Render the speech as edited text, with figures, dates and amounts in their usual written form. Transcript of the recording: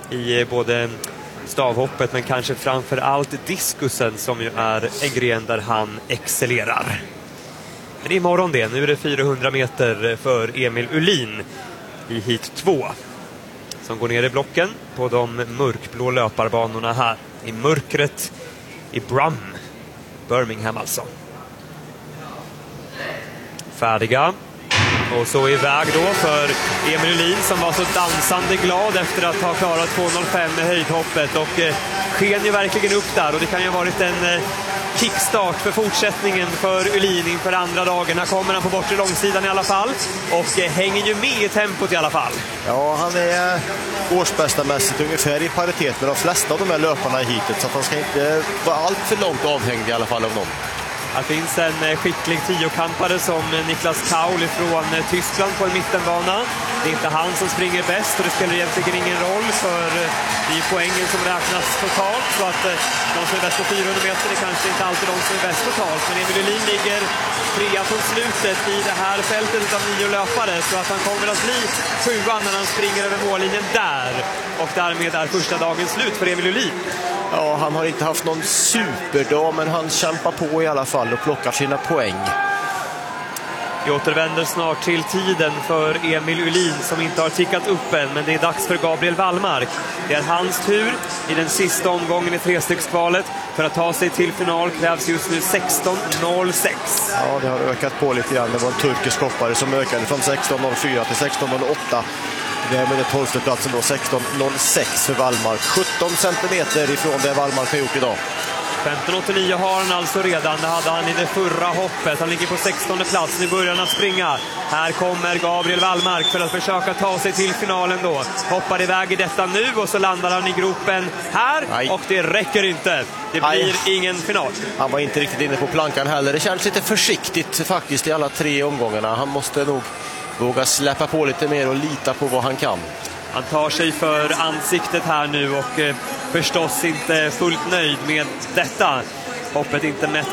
i både stavhoppet men kanske framför allt diskusen som ju är en gren där han excellerar. Men imorgon det, nu är det 400 meter för Emil Uhlin i hit 2 som går ner i blocken på de mörkblå löparbanorna här i mörkret i Birmingham alltså. Färdiga. Och så iväg då för Emil Uhlin som var så dansande glad efter att ha klarat 2.05 med höjdhoppet och sken ju verkligen upp där och det kan ju ha varit en kickstart för fortsättningen för Uhlin inför andra dagen. Här kommer han på bortre långsidan i alla fall och hänger ju med i tempot i alla fall. Ja, han är årsbästamässigt ungefär i paritet med de flesta av de här löparna i hitet så att han ska inte vara allt för långt avhängd i alla fall av någon. Det finns en skicklig tiokampare som Niklas Kaul från Tyskland på en mittenbana. Det är inte han som springer bäst och det spelar egentligen ingen roll för det är poängen som räknas totalt. Så att de som är bäst på 400 meter är kanske inte alltid de som är bäst totalt. Men Emil Uhlin ligger trea från slutet i det här fältet av 9 löpare. Så att han kommer att bli 7:an när han springer över mållinjen där. Och därmed är första dagen slut för Emil Uhlin. Ja, han har inte haft någon superdag men han kämpar på i alla fall och plockar sina poäng. Vi återvänder snart till tiden för Emil Uhlin som inte har tickat upp än, men det är dags för Gabriel Wallmark. Det är hans tur i den sista omgången i trestyckskvalet. För att ta sig till final krävs just nu 16.06. Ja, det har ökat på lite grann. Det var en turkisk hoppare som ökade från 16.04 till 16.08. Det är med den 12:e platsen då, 16.06 för Wallmark. 17 centimeter ifrån det Wallmark har gjort idag. 15.89 har han alltså redan. Det hade han i det förra hoppet. Han ligger på 16:e plats. Nu börjar han att springa. Här kommer Gabriel Wallmark för att försöka ta sig till finalen då. Hoppar iväg i detta nu och så landar han i gropen här. Nej. Och det räcker inte. Det blir ingen final. Han var inte riktigt inne på plankan heller. Det känns lite försiktigt faktiskt i alla 3 omgångarna. Han måste nog våga släppa på lite mer och lita på vad han kan. Han tar sig för ansiktet här nu och förstås inte fullt nöjd med detta. Hoppet inte mätt